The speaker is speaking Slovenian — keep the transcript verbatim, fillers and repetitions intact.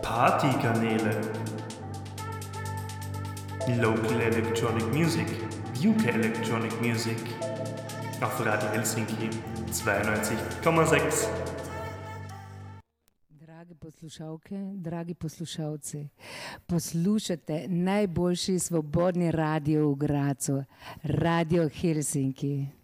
Partykanäle. Local Electronic Music, U K Electronic Music. Auf Radio Helsinki zweiundneunzig Komma sechs. Drage poslušalke, dragi poslušalci, poslušate najboljši svobodni radio v Grazu, Radio Helsinki.